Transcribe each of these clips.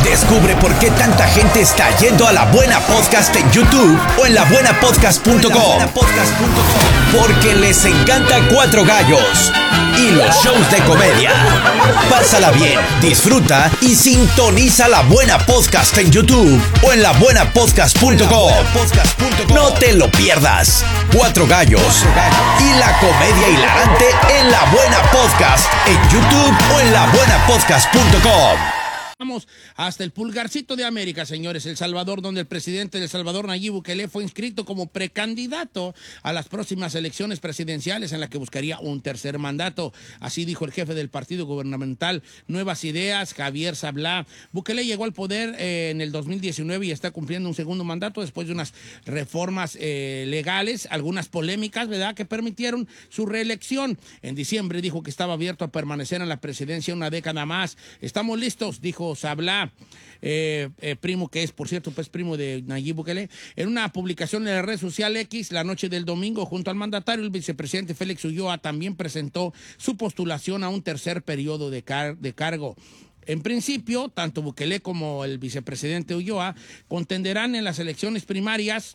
Descubre por qué tanta gente está yendo a La Buena Podcast en YouTube o en labuenapodcast.com. Porque les encanta Cuatro Gallos y los shows de comedia. Pásala bien, disfruta y sintoniza La Buena Podcast en YouTube o en labuenapodcast.com. No te lo pierdas. Cuatro Gallos y la comedia hilarante en La Buena Podcast en YouTube o en labuenapodcast.com. Vamos hasta el Pulgarcito de América, señores, El Salvador, donde el presidente de El Salvador, Nayib Bukele, fue inscrito como precandidato a las próximas elecciones presidenciales en las que buscaría un tercer mandato. Así dijo el jefe del partido gubernamental Nuevas Ideas, Javier Sablá. Bukele llegó al poder en el 2019 y está cumpliendo un segundo mandato después de unas reformas legales, algunas polémicas, ¿verdad?, que permitieron su reelección. En diciembre dijo que estaba abierto a permanecer en la presidencia una década más. Estamos listos, dijo Sablá, primo que es, por cierto, pues primo de Nayib Bukele. En una publicación en la red social X, la noche del domingo, junto al mandatario, el vicepresidente Félix Ulloa también presentó su postulación a un tercer periodo de cargo. En principio, tanto Bukele como el vicepresidente Ulloa contenderán en las elecciones primarias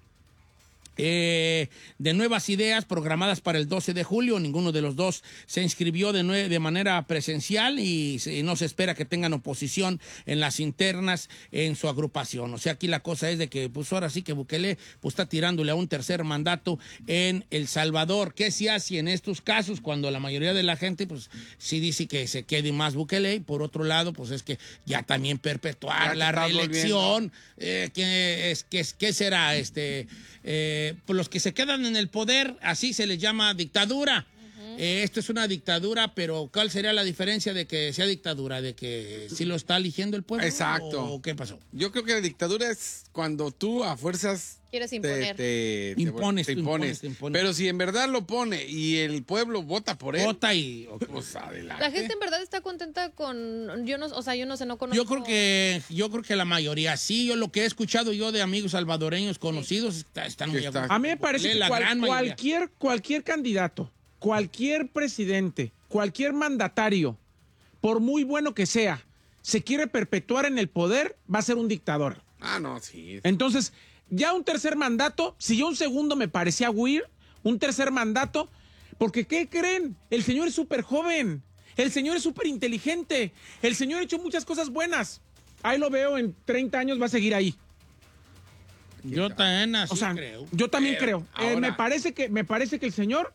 de Nuevas Ideas programadas para el 12 de julio. Ninguno de los dos se inscribió de manera presencial y no se espera que tengan oposición en las internas en su agrupación. O sea, aquí la cosa es de que, pues ahora sí que Bukele pues, está tirándole a un tercer mandato en El Salvador. ¿Qué se hace en estos casos cuando la mayoría de la gente pues sí dice que se quede más Bukele? Y por otro lado, pues es que ya también perpetuar la reelección. ¿Qué será? Pues los que se quedan en el poder, así se les llama dictadura. Esto es una dictadura, pero ¿cuál sería la diferencia de que sea dictadura? ¿De que sí lo está eligiendo el pueblo? Exacto. ¿O qué pasó? Yo creo que la dictadura es cuando tú a fuerzas quieres imponer. te impones. Pero si en verdad lo pone y el pueblo vota por él. Vota y... Pues adelante. La gente en verdad está contenta con... Yo no sé, no conozco... Yo creo que la mayoría sí. Yo lo que he escuchado yo de amigos salvadoreños conocidos están muy... A mí me parece que cualquier candidato, cualquier presidente, cualquier mandatario, por muy bueno que sea, se quiere perpetuar en el poder, va a ser un dictador. Ah, no, sí. Entonces, ya un tercer mandato, si ya un segundo me parecía huir, un tercer mandato, porque ¿qué creen? El señor es súper joven, el señor es súper inteligente, el señor ha hecho muchas cosas buenas. Ahí lo veo, en 30 años va a seguir ahí. Yo también así creo. Yo también creo. Ahora, me parece que el señor,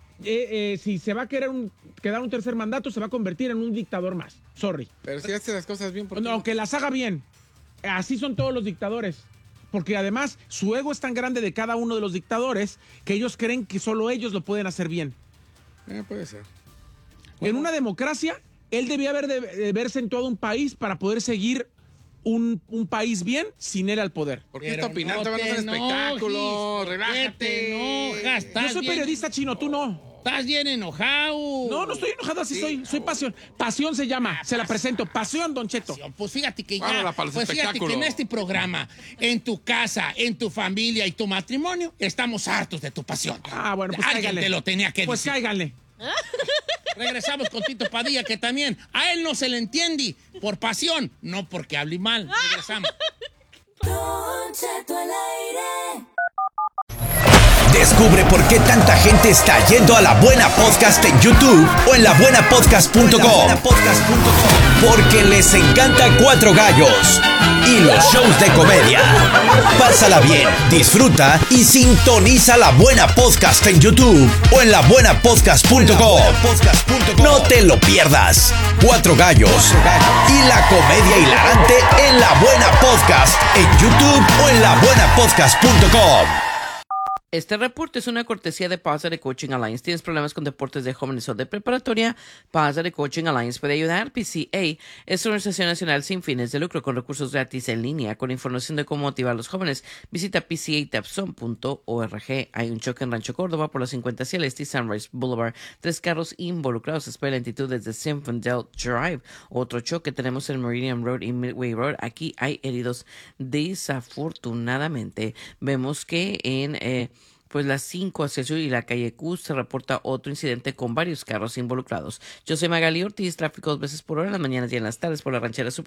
si se va a quedar un tercer mandato, se va a convertir en un dictador más. Sorry. Pero si hace las cosas bien, ¿por qué? No, que las haga bien. Así son todos los dictadores. Porque además, su ego es tan grande de cada uno de los dictadores que ellos creen que solo ellos lo pueden hacer bien. Puede ser. En una democracia, él debía de verse en todo un país para poder seguir un país bien sin él al poder. ¿Por qué está opinando? Van a hacer espectáculo. Relájate. Yo soy periodista, Chino, tú no. Estás bien enojado. No estoy enojado, así soy pasión. Pasión se llama, se la presento. Pasión, Don Cheto. Pues fíjate que fíjate que en este programa, en tu casa, en tu familia y tu matrimonio, estamos hartos de tu pasión. Ah, bueno, pues alguien cáiganle. te lo tenía que pues decir. Cáiganle. Regresamos con Tito Padilla, que también a él no se le entiende por pasión, no porque hable mal. Regresamos. Don Cheto al aire. Descubre por qué tanta gente está yendo a La Buena Podcast en YouTube o en labuenapodcast.com. Porque les encanta Cuatro Gallos y los shows de comedia. Pásala bien, disfruta y sintoniza La Buena Podcast en YouTube o en labuenapodcast.com. No te lo pierdas. Cuatro Gallos y la comedia hilarante en La Buena Podcast en YouTube o en labuenapodcast.com. Este reporte es una cortesía de Pausa de Coaching Alliance. ¿Tienes problemas con deportes de jóvenes o de preparatoria? Pausa de Coaching Alliance puede ayudar. PCA es una organización nacional sin fines de lucro con recursos gratis en línea. Con información de cómo motivar a los jóvenes, visita pcatapson.org. Hay un choque en Rancho Córdoba por la 50 hacia el este y Sunrise Boulevard. 3 carros involucrados. Espera lentitud desde Zinfandel Drive. Otro choque tenemos en Meridian Road y Midway Road. Aquí hay heridos. Desafortunadamente, vemos que en pues las 5 hacia el sur y la calle Q se reporta otro incidente con varios carros involucrados. Yo soy Magali Ortiz, tráfico 2 veces por hora en las mañanas y en las tardes por la ranchera